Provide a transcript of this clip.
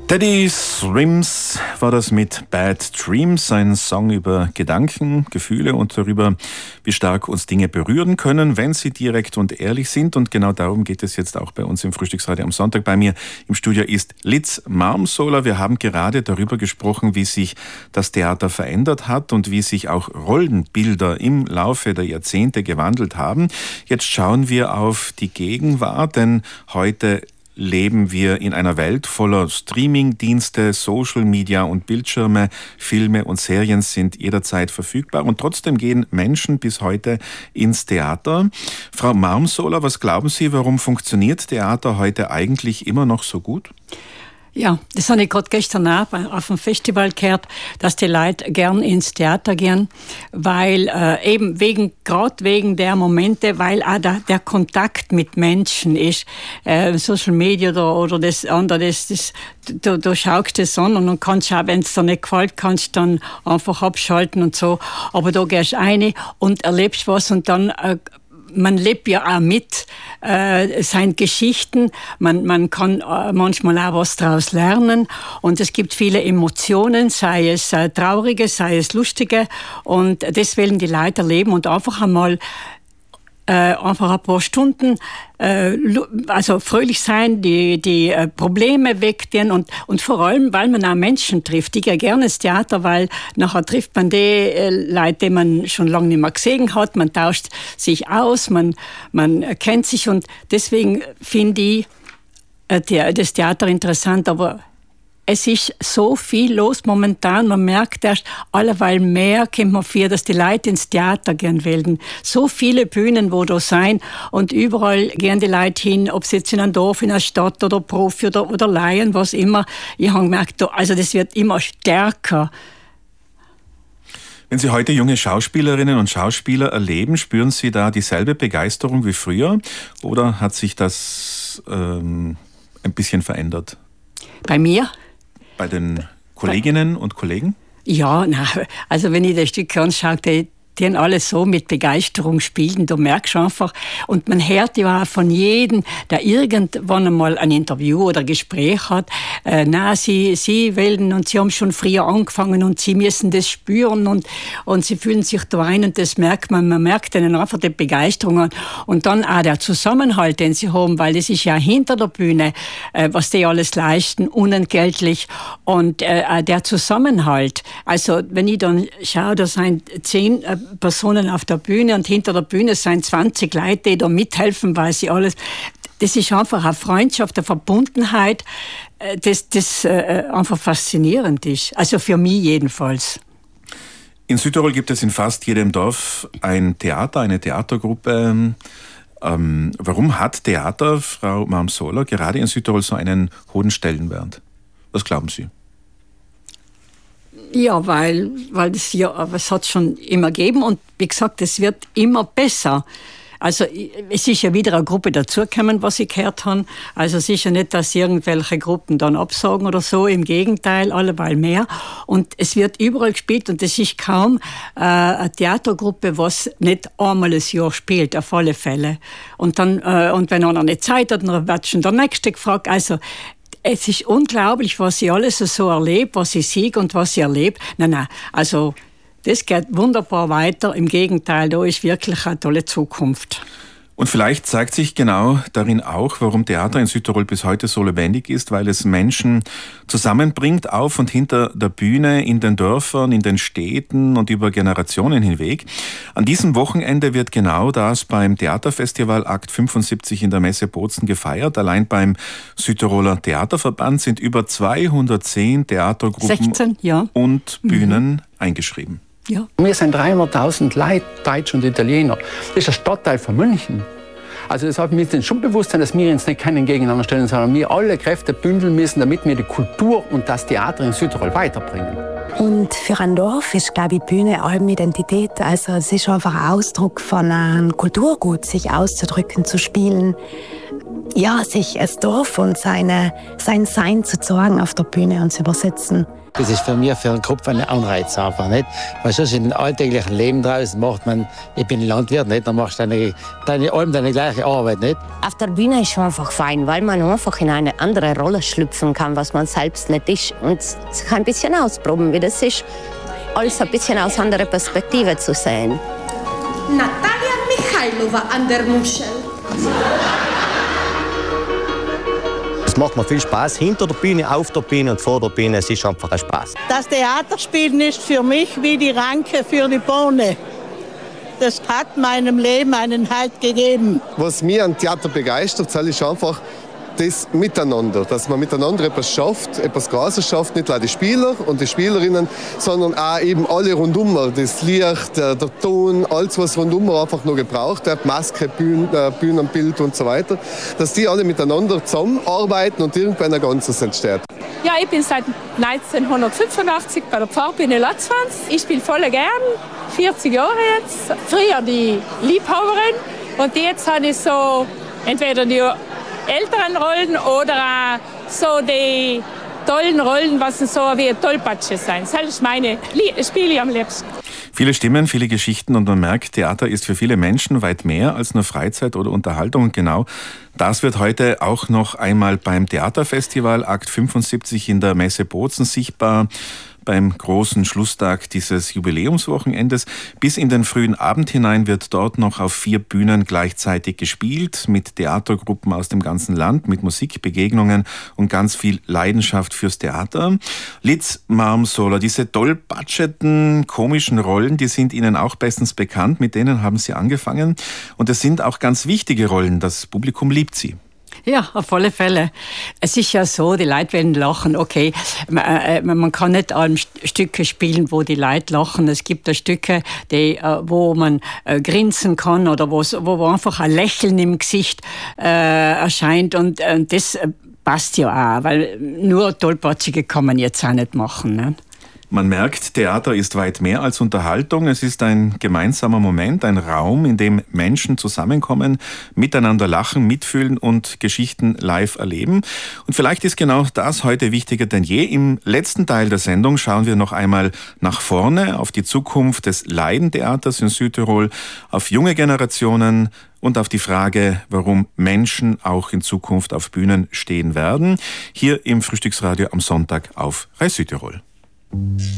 Teddy Swims war das mit Bad Dreams, ein Song über Gedanken, Gefühle und darüber, wie stark uns Dinge berühren können, wenn sie direkt und ehrlich sind. Und genau darum geht es jetzt auch bei uns im Frühstücksradio am Sonntag. Bei mir im Studio ist Liz Marmsoler. Wir haben gerade darüber gesprochen, wie sich das Theater verändert hat und wie sich auch Rollenbilder im Laufe der Jahrzehnte gewandelt haben. Jetzt schauen wir auf die Gegenwart, denn heute leben wir in einer Welt voller Streaming-Dienste, Social Media und Bildschirme. Filme und Serien sind jederzeit verfügbar und trotzdem gehen Menschen bis heute ins Theater. Frau Marmsoler, was glauben Sie, warum funktioniert Theater heute eigentlich immer noch so gut? Ja, das habe ich gerade gestern Abend auf dem Festival gehört, dass die Leute gern ins Theater gehen, weil eben gerade wegen der Momente, weil auch der Kontakt mit Menschen ist. Social Media oder das andere, du schaust das an und dann kannst du auch, wenn es dir nicht gefällt, kannst du dann einfach abschalten und so. Aber da gehst du rein und erlebst was und dann man lebt ja auch mit seinen Geschichten. Man kann manchmal auch was daraus lernen. Und es gibt viele Emotionen, sei es traurige, sei es lustige. Und das wollen die Leute erleben und einfach einmal einfach ein paar Stunden also fröhlich sein, die Probleme weggehen und vor allem, weil man auch Menschen trifft. Ich gehe gerne ins Theater, weil nachher trifft man die Leute, die man schon lange nicht mehr gesehen hat. Man tauscht sich aus, man kennt sich und deswegen finde ich das Theater interessant, aber es ist so viel los momentan. Man merkt erst, alleweil mehr kommt man vor, dass die Leute ins Theater gehen wollen. So viele Bühnen, wo da sein und überall gehen die Leute hin, ob sie jetzt in einem Dorf, in einer Stadt oder Profi oder Laien, was immer. Ich habe gemerkt, also das wird immer stärker. Wenn Sie heute junge Schauspielerinnen und Schauspieler erleben, spüren Sie da dieselbe Begeisterung wie früher oder hat sich das ein bisschen verändert? Bei mir? Bei den Kolleginnen und Kollegen? Ja, also wenn ich das Stück anschaue, die haben alle so mit Begeisterung spielen, du merkst einfach. Und man hört ja auch von jedem, der irgendwann einmal ein Interview oder Gespräch hat, sie wählen und sie haben schon früher angefangen und sie müssen das spüren und sie fühlen sich da ein und das merkt man merkt ihnen einfach die Begeisterung an. Und dann auch der Zusammenhalt, den sie haben, weil das ist ja hinter der Bühne, was die alles leisten, unentgeltlich. Und der Zusammenhalt, also wenn ich dann schaue, da sind 10 Personen auf der Bühne und hinter der Bühne sind 20 Leute, die da mithelfen, weil sie alles... Das ist einfach eine Freundschaft, eine Verbundenheit, das einfach faszinierend ist. Also für mich jedenfalls. In Südtirol gibt es in fast jedem Dorf ein Theater, eine Theatergruppe. Warum hat Theater, Frau Marmsoler, gerade in Südtirol so einen hohen Stellenwert? Was glauben Sie? Ja, weil es hat schon immer gegeben und wie gesagt, es wird immer besser. Also es ist ja wieder eine Gruppe dazugekommen, was ich gehört habe. Also es ist ja nicht, dass irgendwelche Gruppen dann absagen oder so, im Gegenteil, alleweil mehr. Und es wird überall gespielt und es ist kaum eine Theatergruppe, was nicht einmal ein Jahr spielt, auf alle Fälle. Und dann und wenn einer nicht Zeit hat, dann wird schon der Nächste gefragt. Also es ist unglaublich, was ich alles so erlebe, was ich sehe und was ich erlebe. Nein, also das geht wunderbar weiter. Im Gegenteil, da ist wirklich eine tolle Zukunft. Und vielleicht zeigt sich genau darin auch, warum Theater in Südtirol bis heute so lebendig ist, weil es Menschen zusammenbringt, auf und hinter der Bühne, in den Dörfern, in den Städten und über Generationen hinweg. An diesem Wochenende wird genau das beim Theaterfestival Akt 75 in der Messe Bozen gefeiert. Allein beim Südtiroler Theaterverband sind über 210 Theatergruppen 16, ja. und Bühnen eingeschrieben. Ja. Wir sind 300.000 Leute, Deutsch und Italiener. Das ist ein Stadtteil von München. Also das hat mir jetzt schon bewusst sein, dass wir uns nicht keinen gegeneinander stellen, sondern wir alle Kräfte bündeln müssen, damit wir die Kultur und das Theater in Südtirol weiterbringen. Und für ein Dorf ist, glaube ich, Bühne allem Identität. Also es ist einfach ein Ausdruck von einem Kulturgut, sich auszudrücken, zu spielen. Ja, sich als Dorf und sein Sein zu zeigen auf der Bühne und zu übersetzen. Das ist für mich für den Kopf ein Anreiz einfach, nicht? Weil sonst im alltäglichen Leben draußen macht man, ich bin Landwirt, nicht? Dann machst du deine gleiche Arbeit, nicht? Auf der Bühne ist schon einfach fein, weil man einfach in eine andere Rolle schlüpfen kann, was man selbst nicht ist. Und sich ein bisschen ausprobieren, wie das ist, alles ein bisschen aus anderer Perspektive zu sehen. Natalia Michailova an der Muschel. Es macht mir viel Spaß, hinter der Bühne, auf der Bühne und vor der Bühne. Es ist einfach ein Spaß. Das Theaterspielen ist für mich wie die Ranke für die Bohne. Das hat meinem Leben einen Halt gegeben. Was mich an Theater begeistert, ist einfach das Miteinander. Dass man miteinander etwas schafft, etwas Großes schafft, nicht nur die Spieler und die Spielerinnen, sondern auch eben alle rundum. Das Licht, der Ton, alles, was rundum einfach noch gebraucht wird, Maske, Bühnenbild und so weiter, dass die alle miteinander zusammenarbeiten und irgendwann ein Ganzes entsteht. Ja, ich bin seit 1985 bei der Pfarrbühne Latzwanz. Ich spiele voll gern, 40 Jahre jetzt. Früher die Liebhaberin und jetzt habe ich so entweder die älteren Rollen oder so die tollen Rollen, was so wie Tollpatsche sein. Das ist meine Spiele ich am liebsten. Viele Stimmen, viele Geschichten und man merkt, Theater ist für viele Menschen weit mehr als nur Freizeit oder Unterhaltung. Und genau das wird heute auch noch einmal beim Theaterfestival Akt 75 in der Messe Bozen sichtbar. Beim großen Schlusstag dieses Jubiläumswochenendes. Bis in den frühen Abend hinein wird dort noch auf 4 Bühnen gleichzeitig gespielt, mit Theatergruppen aus dem ganzen Land, mit Musikbegegnungen und ganz viel Leidenschaft fürs Theater. Litz Marmsola, diese tollpatscheten, komischen Rollen, die sind Ihnen auch bestens bekannt, mit denen haben Sie angefangen. Und es sind auch ganz wichtige Rollen, das Publikum liebt sie. Ja, auf alle Fälle. Es ist ja so, die Leute werden lachen, okay. Man kann nicht Stücke spielen, wo die Leute lachen. Es gibt da Stücke, wo man grinsen kann oder wo einfach ein Lächeln im Gesicht erscheint. Und das passt ja auch, weil nur Tollpatzige kann man jetzt auch nicht machen, ne? Man merkt, Theater ist weit mehr als Unterhaltung. Es ist ein gemeinsamer Moment, ein Raum, in dem Menschen zusammenkommen, miteinander lachen, mitfühlen und Geschichten live erleben. Und vielleicht ist genau das heute wichtiger denn je. Im letzten Teil der Sendung schauen wir noch einmal nach vorne auf die Zukunft des Laientheaters in Südtirol, auf junge Generationen und auf die Frage, warum Menschen auch in Zukunft auf Bühnen stehen werden. Hier im Frühstücksradio am Sonntag auf Rai Südtirol.